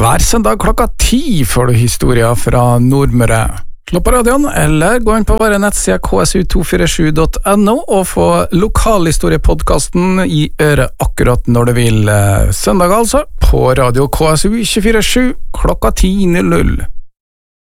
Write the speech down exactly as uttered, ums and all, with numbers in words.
Hver søndag klokka ti får du historier fra Nordmøre. Slå på radioen, eller gå inn på våre nettsider k s u to fire sju punktum n o og få lokalhistoriepodcasten i øret akkurat når du vil. Søndag altså, på radio K S U tjuefire sju klokka ti null null.